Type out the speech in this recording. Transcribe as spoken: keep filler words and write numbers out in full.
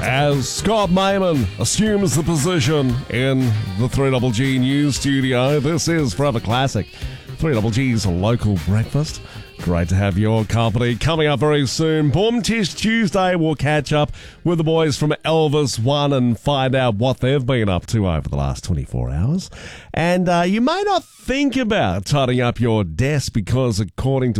As Scott Mayman assumes the position in the three G G News Studio, this is Forever Classic, three G G's local breakfast. Great to have your company. Coming up very soon, Boom Tish Tuesday, we'll catch up with the boys from Elvis One and find out what they've been up to over the last twenty-four hours. And uh, you may not think about tidying up your desk because according to